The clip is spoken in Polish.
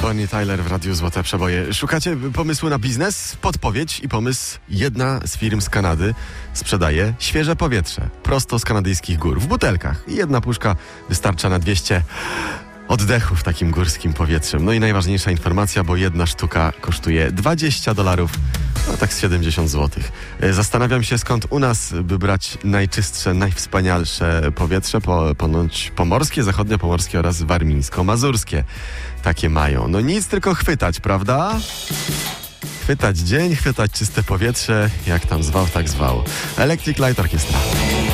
Bonnie Tyler w Radiu Złote Przeboje. Szukacie pomysłu na biznes? Podpowiedź i pomysł. Jedna z firm z Kanady sprzedaje świeże powietrze prosto z kanadyjskich gór w butelkach. I jedna puszka wystarcza na 200 oddechów takim górskim powietrzem. No i najważniejsza informacja, bo jedna sztuka kosztuje $20, no tak z 70 zł. Zastanawiam się, skąd u nas by brać najczystsze, najwspanialsze powietrze. Ponoć pomorskie, zachodniopomorskie oraz warmińsko-mazurskie takie mają. No nic, tylko chwytać, prawda? Chwytać dzień, chwytać czyste powietrze, jak tam zwał, tak zwał. Electric Light Orchestra.